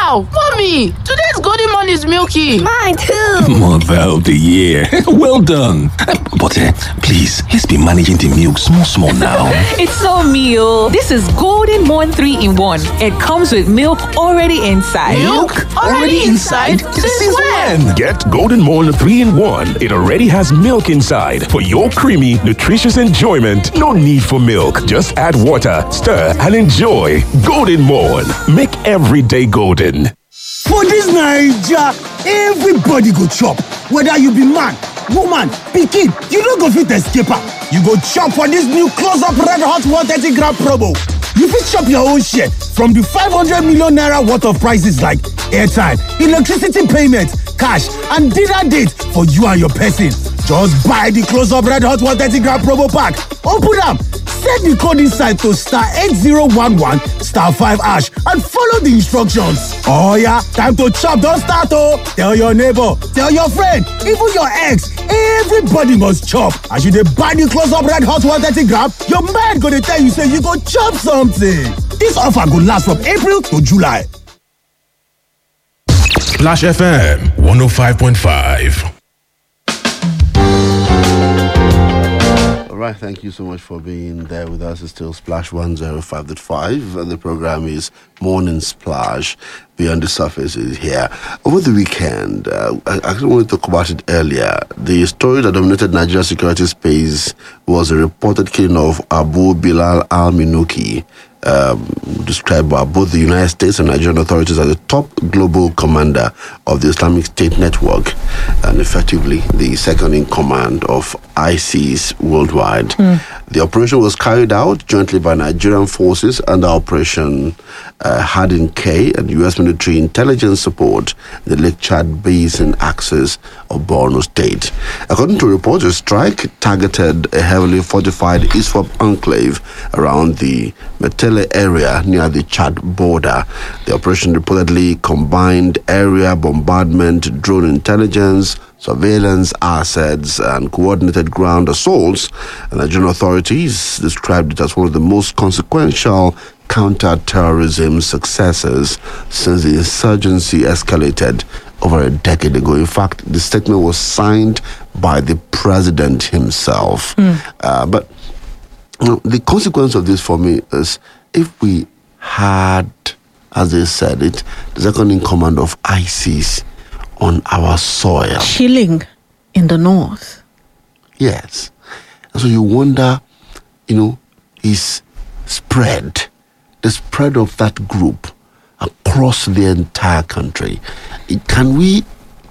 Wow, mommy, today's golden morning is milky. Mine too. Mother of the year. Well done. But please, let's be managing the milk small now. It's so meal. This is Golden Morn 3-in-1. It comes with milk already inside. Milk already inside? Since when? Get Golden Morn 3-in-1. It already has milk inside for your creamy, nutritious enjoyment. No need for milk. Just add water, stir, and enjoy. Golden Morn. Make every day golden. For this Naija, everybody go chop. Whether you be man, woman, pikin, you no go fit escape am. You go chop for this new close-up red hot 130-gram promo. You fit chop your own share from the 500 million naira worth of prices like airtime, electricity payment, cash, and dinner date for you and your person. Just buy the close-up red hot 130-gram promo pack. Open am. Set the code inside to *8011 *5# and follow the instructions. Oh yeah, time to chop, don't start oh. Tell your neighbor, tell your friend, even your ex, everybody must chop. As you dey buy the close-up red hot 130-gram, your mind go dey tell you say you go chop something. This offer go last from April to July. Splash FM 105.5. Right, thank you so much for being there with us. It's still Splash 105.5, and the program is Morning Splash. Beyond the Surface is here. Over the weekend, I actually wanted to talk about it earlier. The story that dominated Nigeria's security space was a reported killing of Abu Bilal al-Minuki, described by both the United States and Nigerian authorities as the top global commander of the Islamic State network and effectively the second in command of ISIS worldwide. The operation was carried out jointly by Nigerian forces under Operation Hardin K and U.S. military intelligence support in the Lake Chad Basin axis of Borno State. According to reports, the strike targeted a heavily fortified ISWAP enclave around the Metele area near the Chad border. The operation reportedly combined area bombardment, drone intelligence, surveillance assets, and coordinated ground assaults. And Nigerian authorities described it as one of the most consequential counter-terrorism successes since the insurgency escalated over a decade ago. In fact, the statement was signed by the president himself. But the consequence of this for me is if we had, as they said it, the second in command of ISIS on our soil. Chilling in the north. Yes. And so you wonder, is the spread of that group across the entire country. Can we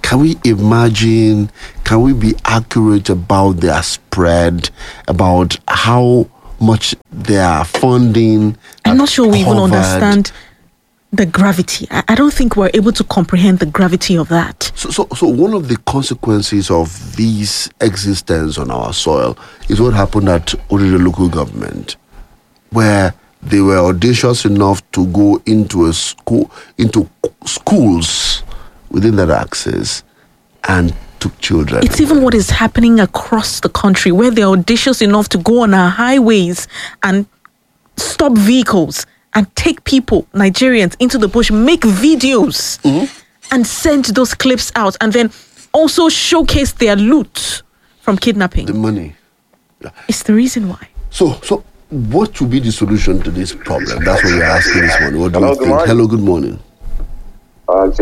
imagine, can we be accurate about their spread, about how much they are funding? I'm not sure we even understand the gravity. I don't think we're able to comprehend the gravity of that. So one of the consequences of this existence on our soil is what happened at Orire local government, where they were audacious enough to go into schools within that axis and took children. It's even what is happening across the country, where they're audacious enough to go on our highways and stop vehicles and take people, Nigerians, into the bush, make videos and send those clips out, and then also showcase their loot from kidnapping. The money. Yeah. It's the reason why. So what should be the solution to this problem? That's what we're asking this morning. What do you think? Hello, good morning. This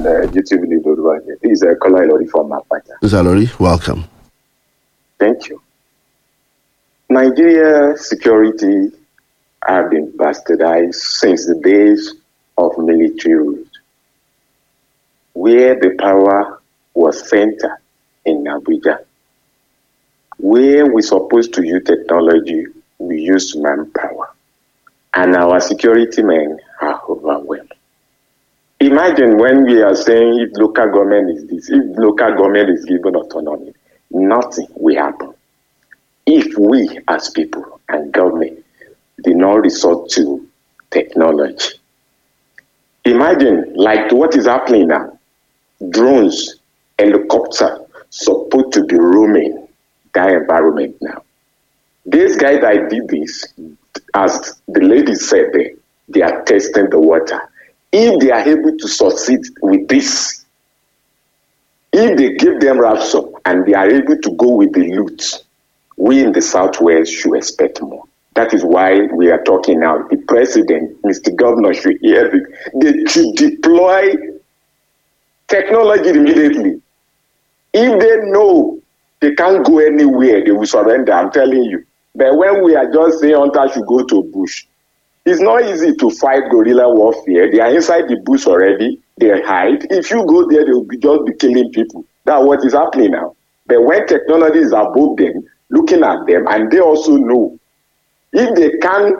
is Kola Ilori from Apata. Mr. Ilori, welcome. Thank you. Nigeria security have been bastardized since the days of military rule, where the power was centered in Abuja. Where we're supposed to use technology, we use manpower. And our security men are overwhelmed. Imagine when we are saying if local government is this, if local government is given autonomy, nothing will happen. If we as people and government did not resort to technology. Imagine like what is happening now. Drones, helicopter supposed to be roaming that environment now. These guys that did this, as the lady said, they are testing the water. if they are able to succeed with this, if they give them ransom and they are able to go with the loot, we in the Southwest should expect more. That is why we are talking now. The president, Mr. Governor, should hear it. They should deploy technology immediately. If they know they can't go anywhere, they will surrender, I'm telling you. But when we are just saying hunters should go to bush, it's not easy to fight guerrilla warfare. They are inside the bush already. They hide. If you go there, they will just be killing people. That's what is happening now. But when technology is above them, looking at them, and they also know if they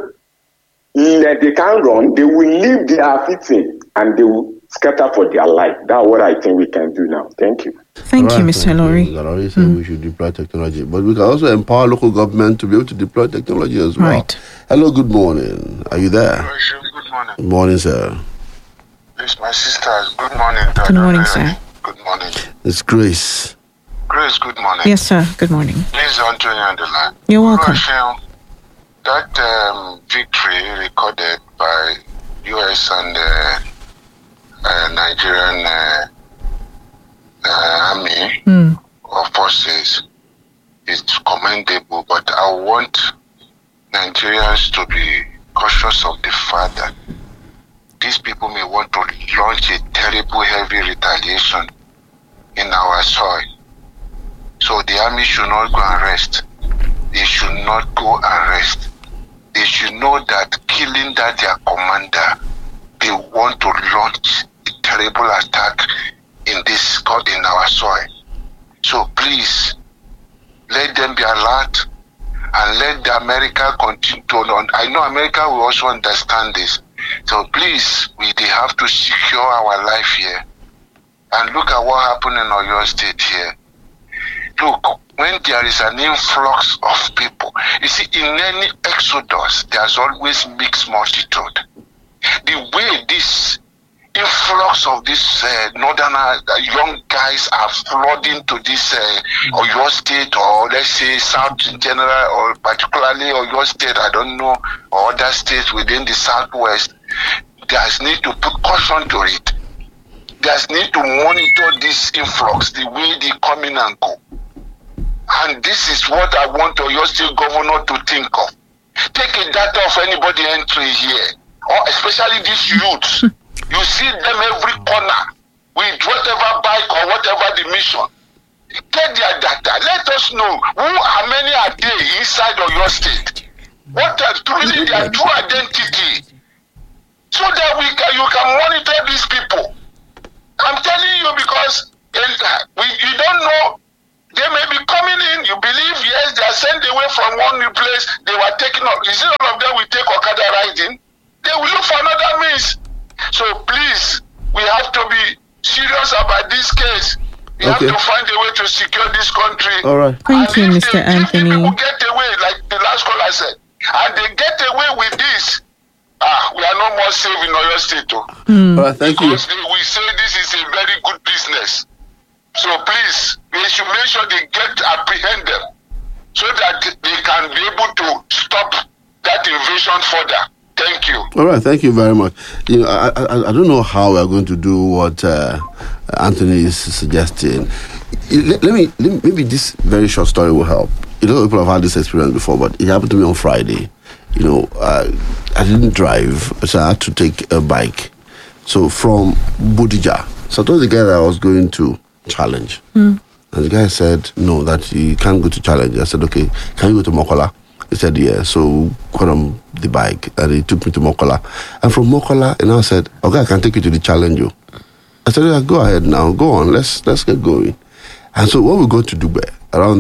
can run, they will leave their victim and they will scatter for their life. That's what I think we can do now. Thank you. Thank you, Mr. Lori. Lori said we should deploy technology, but we can also empower local government to be able to deploy technology as well. Right. Hello, good morning. Are you there? Good morning. Good morning, sir. It's my sister. Good morning, Dad. Good morning, sir. Good morning. It's Grace. Grace, good morning. Yes, sir. Good morning. Please, Anthony on the line. You're welcome. That victory recorded by U.S. and Nigerian army or forces is commendable, but I want Nigerians to be cautious of the fact that these people may want to launch a terrible, heavy retaliation in our soil. So the army should not go and rest. They should not go and rest. They should know that killing that their commander, they want to launch a terrible attack in our soil. So please, let them be alert and let the America continue to learn. I know America will also understand this. So please, they have to secure our life here. And look at what happened in Oyo State here. Look, when there is an influx of people, you see, in any exodus, there's always mixed multitude. The way this influx of these northern young guys are flooding to this Oyo State, or let's say South in general, or particularly Oyo State, I don't know, or other states within the Southwest, there's need to put caution to it. There's need to monitor this influx, the way they come in and go. And this is what I want Oyo State governor to think of. Take a data of anybody entering here, or especially these youths. You see them every corner with whatever bike or whatever the mission. Get their data. Let us know how many are there inside Oyo State. What are truly their true identity, so that you can monitor these people. I'm telling you, because you don't know. They may be coming in, you believe, yes, they are sent away from one new place, they were taken up. Is it all of them will take Okada riding? They will look for another means. So please, we have to be serious about this case. We have to find a way to secure this country. All right. Thank you, Mr. Anthony. If people get away, like the last caller said, and they get away with this, we are no more safe in Oyo State. All right, thank you. Because we say this is a very good business. So please, they should make sure they apprehend them, so that they can be able to stop that invasion further. Thank you. All right, thank you very much. You know, I don't know how we're going to do what Anthony is suggesting. Maybe this very short story will help. You know, people have had this experience before, but it happened to me on Friday. You know, I didn't drive, so I had to take a bike. So from Bodija, so I told the guy that I was going to Challenge. And the guy said, no, that he can't go to Challenge. I said, okay, can you go to Mokola? He said, yeah. So got on the bike and he took me to Mokola. And from Mokola, and I said, okay, I can take you to the Challenge. I said, yeah, go ahead now, go on, let's get going. And so when we go to Dubai, around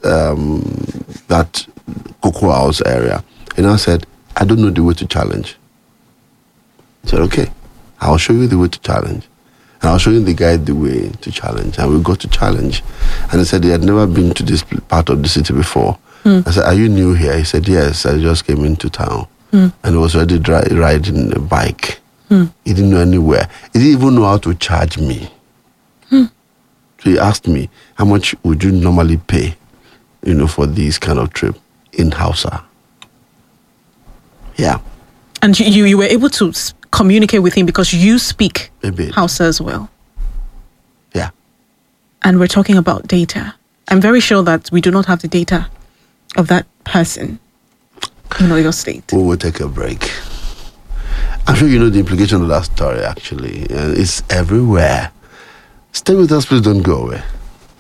that Cocoa House area, and I said, I don't know the way to Challenge. He said, okay, I'll show you the way to Challenge. And I'll show you the guide the way to Challenge. And we go to Challenge. And he said he had never been to this part of the city before. I said, are you new here? He said, yes, I just came into town. And he was already riding a bike. He didn't know anywhere. He didn't even know how to charge me. So he asked me, how much would you normally pay, you know, for this kind of trip in Hausa? Yeah. And you were able to communicate with him because you speak A bit. Hausa as well. Yeah. And we're talking about data. I'm very sure that we do not have the data of that person in Oyo State. We will take a break. I'm sure you know the implication of that story, actually. It's everywhere. Stay with us, please don't go away.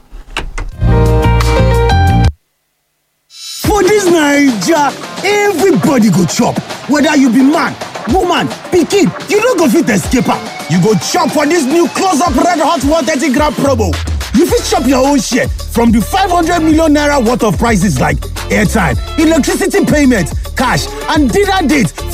For this Naija, everybody go chop. Whether you be man, woman, pikin, you no go fit escape am. You go chop for this new close-up red hot 130 gram promo. You fit chop your own share from the 500 million naira worth of prices like airtime, electricity payment, cash, and dinner date